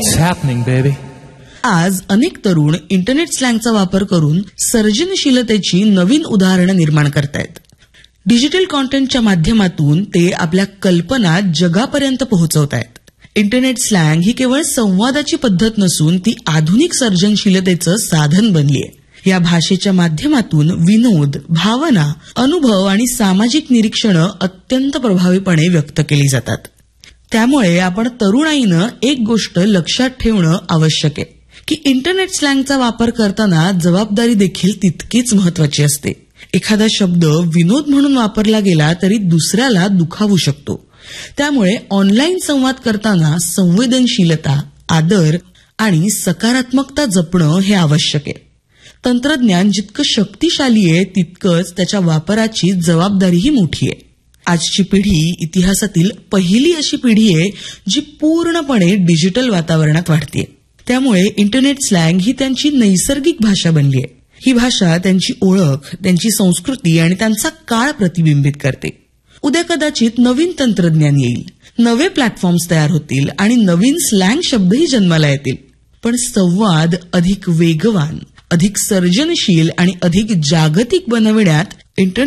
It's happening, baby. आज अनेक तरुण इंटरनेट स्लँगचा वापर करून सर्जनशीलतेची नवीन उदाहरणं निर्माण करतायत. डिजिटल कॉन्टेंटच्या माध्यमातून ते आपल्या कल्पना जगापर्यंत पोहोचवतायत. इंटरनेट स्लँग ही केवळ संवादाची पद्धत नसून ती आधुनिक सर्जनशीलतेचं साधन बनलीय. या भाषेच्या माध्यमातून विनोद, भावना, अनुभव आणि सामाजिक निरीक्षणं अत्यंत प्रभावीपणे व्यक्त केली जातात. त्यामुळे आपण तरुणाईनं एक गोष्ट लक्षात ठेवणं आवश्यक आहे की इंटरनेट स्लँगचा वापर करताना जबाबदारी देखील तितकीच महत्वाची असते. एखादा शब्द विनोद म्हणून वापरला गेला तरी दुसऱ्याला दुखावू शकतो. त्यामुळे ऑनलाईन संवाद करताना संवेदनशीलता, आदर आणि सकारात्मकता जपणं हे आवश्यक आहे. तंत्रज्ञान जितकं शक्तिशाली आहे तितकंच त्याच्या वापराची जबाबदारीही मोठी आहे. आजची पिढी इतिहासातील पहिली अशी पिढी आहे जी पूर्णपणे डिजिटल वातावरणात वाढतेय. त्यामुळे इंटरनेट स्लँग ही त्यांची नैसर्गिक भाषा बनली आहे. ही भाषा त्यांची ओळख, त्यांची संस्कृती आणि त्यांचा काळ प्रतिबिंबित करते. उद्या कदाचित नवीन तंत्रज्ञान येईल, नवे प्लॅटफॉर्म्स तयार होतील आणि नवीन स्लँग शब्दही जन्माला येतील. पण संवाद अधिक वेगवान, अधिक सर्जनशील आणि अधिक जागतिक बनविण्यात इंटरनेट